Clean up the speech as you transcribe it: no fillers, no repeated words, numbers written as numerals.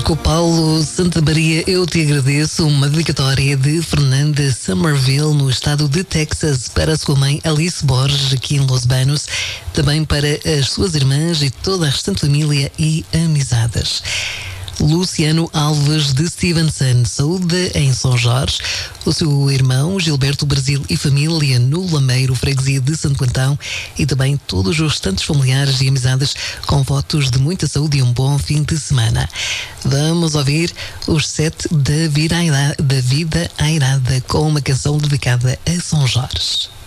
Marco Paulo Santa Maria, eu te agradeço. Uma dedicatória de Fernanda Somerville, no estado de Texas, para a sua mãe Alice Borges, aqui em Los Banos, também para as suas irmãs e toda a restante família e amizades. Luciano Alves de Stevenson, saúde em São Jorge, o seu irmão Gilberto Brasil e família no Lameiro, freguesia de Santo Antão, e também todos os restantes familiares e amizades, com votos de muita saúde e um bom fim de semana. Vamos ouvir os 7 da Vida Airada, com uma canção dedicada a São Jorge.